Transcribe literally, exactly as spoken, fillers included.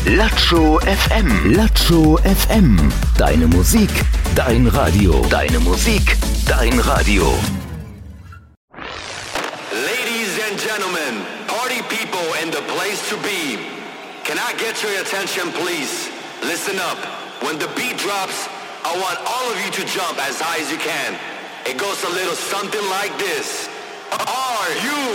Latscho F M. Latscho F M. Deine Musik, dein Radio. Deine Musik, dein Radio. Ladies and gentlemen, party people and the place to be. Can I get your attention, please? Listen up. When the beat drops, I want all of you to jump as high as you can. It goes a little something like this. Are you